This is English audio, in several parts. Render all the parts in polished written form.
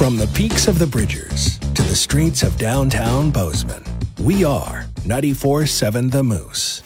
From the peaks of the Bridgers to the streets of downtown Bozeman, we are 94.7 The Moose.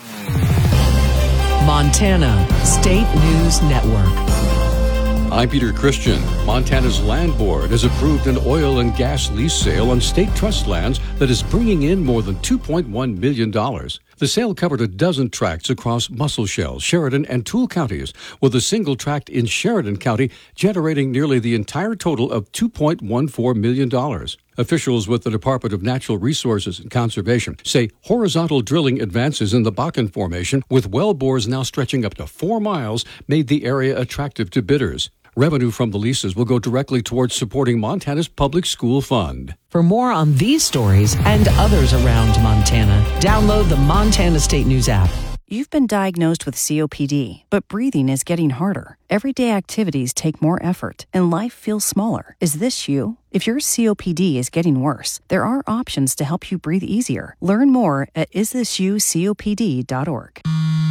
Montana State News Network. I'm Peter Christian. Montana's Land Board has approved an oil and gas lease sale on state trust lands that is bringing in more than $2.1 million. The sale covered a dozen tracts across Musselshell, Sheridan, and Toole counties, with a single tract in Sheridan County generating nearly the entire total of $2.14 million. Officials with the Department of Natural Resources and Conservation say horizontal drilling advances in the Bakken Formation, with well bores now stretching up to 4 miles, made the area attractive to bidders. Revenue from the leases will go directly towards supporting Montana's public school fund. For more on these stories and others around Montana, download the Montana State News app. You've been diagnosed with COPD, but breathing is getting harder. Everyday activities take more effort, and life feels smaller. Is this you? If your COPD is getting worse, there are options to help you breathe easier. Learn more at isthisyoucopd.org.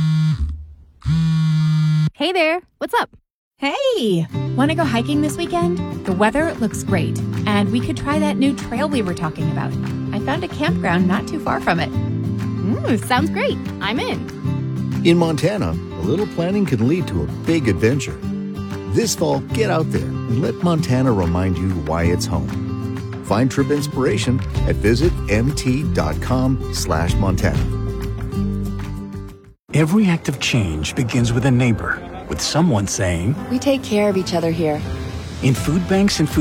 Hey there, what's up? Hey! Want to go hiking this weekend? The weather looks great, and we could try that new trail we were talking about. I found a campground not too far from it. Sounds great. I'm in. In Montana, a little planning can lead to a big adventure. This fall, get out there and let Montana remind you why it's home. Find trip inspiration at visitmt.com/Montana. Every act of change begins with a neighbor, with someone saying, "We take care of each other here." In food banks and food